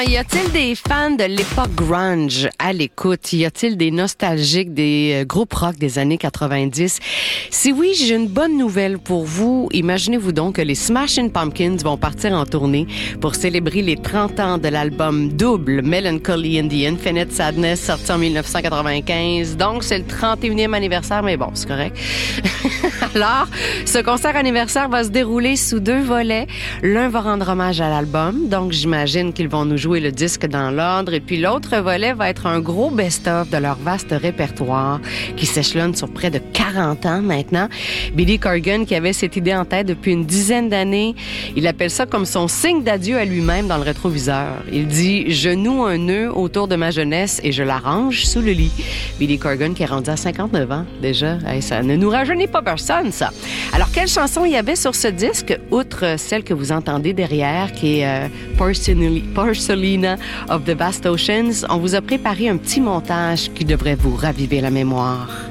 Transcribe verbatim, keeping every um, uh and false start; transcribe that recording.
Y a-t-il des fans de l'époque grunge à l'écoute? Y a-t-il des nostalgiques des euh, groupes rock des années quatre-vingt-dix? Si oui, j'ai une bonne nouvelle pour vous. Imaginez-vous donc que les Smashing Pumpkins vont partir en tournée pour célébrer les trente ans de l'album double Melancholy in the Infinite Sadness, sorti en dix-neuf cent quatre-vingt-quinze. Donc, c'est le trente et unième anniversaire, mais bon, c'est correct. Alors, ce concert anniversaire va se dérouler sous deux volets. L'un va rendre hommage à l'album, donc j'imagine qu'ils vont nous jouer le disque dans l'ordre. Et puis l'autre volet va être un gros best-of de leur vaste répertoire qui s'échelonne sur près de quarante ans maintenant. Billy Corgan, qui avait cette idée en tête depuis une dizaine d'années, il appelle ça comme son signe d'adieu à lui-même dans le rétroviseur. Il dit « Je noue un nœud autour de ma jeunesse et je la range sous le lit ». Billy Corgan qui est rendu à cinquante-neuf ans déjà. Hey, ça ne nous rajeunit pas personne, ça. Alors, quelle chanson il y avait sur ce disque, outre celle que vous entendez derrière, qui est euh, Porcelina of the Vast Oceans? On vous a préparé un petit montage qui devrait vous raviver la mémoire.